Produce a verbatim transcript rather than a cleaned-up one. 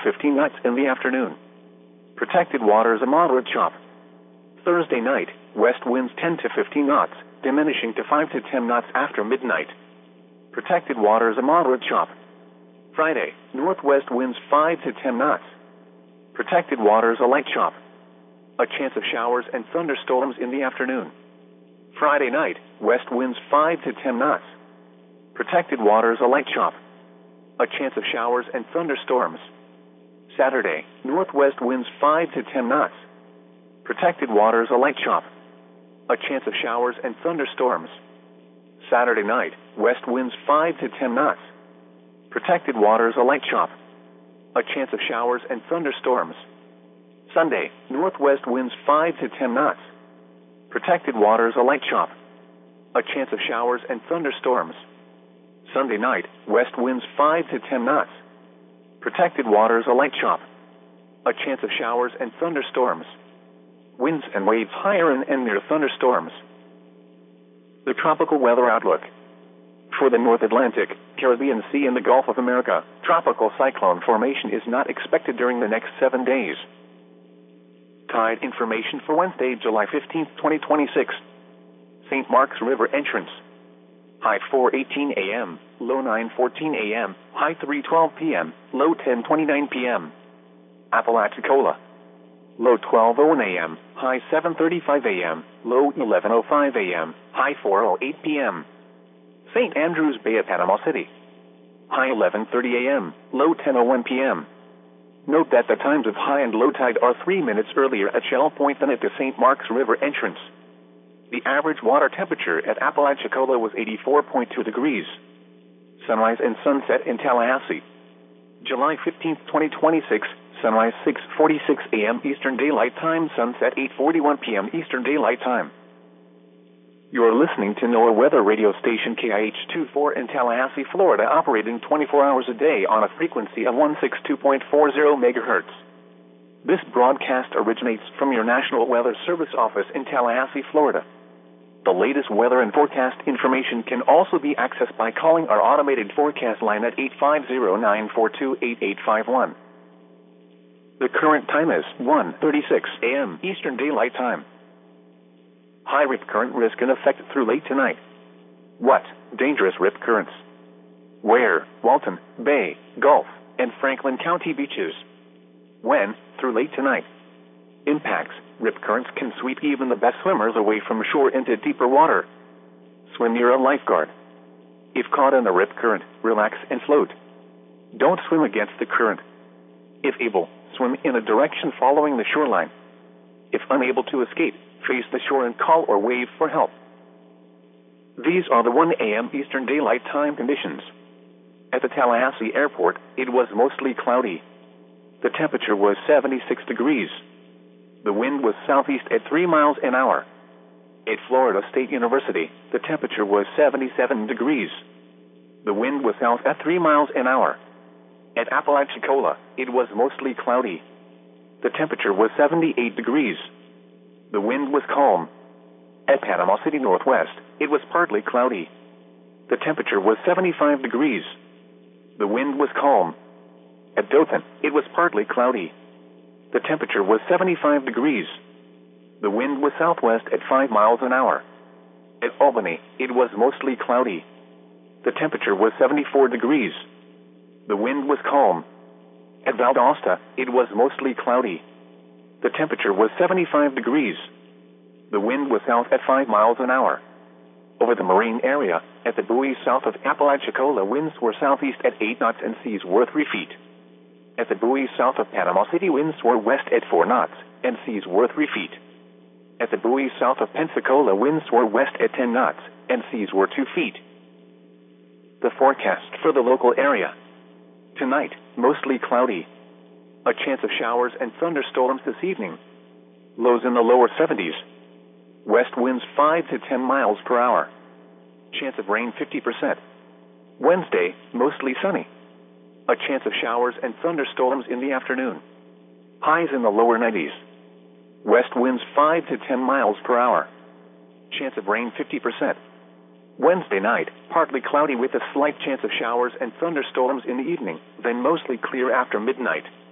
fifteen knots in the afternoon. Protected waters a moderate chop. Thursday night, west winds ten to fifteen knots, diminishing to five to ten knots after midnight. Protected waters a moderate chop. Friday, northwest winds five to ten knots. Protected waters a light chop. A chance of showers and thunderstorms in the afternoon. Friday night, west winds five to ten knots. Protected waters a light chop. A chance of showers and thunderstorms. Saturday, northwest winds five to ten knots. Protected waters a light chop. A chance of showers and thunderstorms. Saturday night, west winds five to ten knots. Protected waters a light chop. A chance of showers and thunderstorms. Sunday, northwest winds five to ten knots. Protected waters a light chop. A chance of showers and thunderstorms. Sunday night, west winds five to ten knots. Protected waters a light chop. A chance of showers and thunderstorms. Winds and waves higher in and near thunderstorms. The tropical weather outlook. For the North Atlantic, Caribbean Sea and the Gulf of America, tropical cyclone formation is not expected during the next seven days. Tide information for Wednesday, July fifteenth, twenty twenty-six. Saint Mark's River entrance. High four eighteen a m, low nine fourteen a m, high three twelve p m, low ten twenty-nine p m Apalachicola. Low twelve oh one a m, high seven thirty-five a m, low eleven oh five a m, high four oh eight p m Saint Andrews Bay at Panama City. High eleven thirty a m, low ten oh one p m Note that the times of high and low tide are three minutes earlier at Shell Point than at the Saint Mark's River entrance. The average water temperature at Apalachicola was eighty-four point two degrees. Sunrise and sunset in Tallahassee. July fifteenth, twenty twenty-six, sunrise six forty-six a m Eastern Daylight Time, sunset eight forty-one p m Eastern Daylight Time. You are listening to NOAA weather radio station K I H twenty-four in Tallahassee, Florida, operating twenty-four hours a day on a frequency of one sixty-two point four zero megahertz. This broadcast originates from your National Weather Service office in Tallahassee, Florida. The latest weather and forecast information can also be accessed by calling our automated forecast line at eight five zero, nine four two, eight eight five one. The current time is one thirty-six a m Eastern Daylight Time. High rip current risk in effect through late tonight. What? Dangerous rip currents. Where? Walton, Bay, Gulf, and Franklin County beaches. When? Through late tonight. Impacts. Rip currents can sweep even the best swimmers away from shore into deeper water. Swim near a lifeguard. If caught in a rip current, relax and float. Don't swim against the current. If able, swim in a direction following the shoreline. If unable to escape, face the shore and call or wave for help. These are the one a m Eastern Daylight Time conditions. At the Tallahassee Airport, it was mostly cloudy. The temperature was seventy-six degrees. The wind was southeast at three miles an hour. At Florida State University, the temperature was seventy-seven degrees. The wind was south at three miles an hour. At Apalachicola, it was mostly cloudy. The temperature was seventy-eight degrees. The wind was calm. At Panama City Northwest, it was partly cloudy. The temperature was seventy-five degrees. The wind was calm. At Dothan, it was partly cloudy. The temperature was seventy-five degrees. The wind was southwest at five miles an hour. At Albany, it was mostly cloudy. The temperature was seventy-four degrees. The wind was calm. At Valdosta, it was mostly cloudy. The temperature was seventy-five degrees. The wind was south at five miles an hour. Over the marine area, at the buoys south of Apalachicola, winds were southeast at eight knots and seas were three feet. At the buoys south of Panama City, winds were west at four knots and seas were three feet. At the buoys south of Pensacola, winds were west at ten knots and seas were two feet. The forecast for the local area. Tonight, mostly cloudy. A chance of showers and thunderstorms this evening. Lows in the lower seventies. West winds five to ten miles per hour. Chance of rain fifty percent. Wednesday, mostly sunny. A chance of showers and thunderstorms in the afternoon. Highs in the lower nineties. West winds five to ten miles per hour. Chance of rain fifty percent. Wednesday night, partly cloudy with a slight chance of showers and thunderstorms in the evening, then mostly clear after midnight.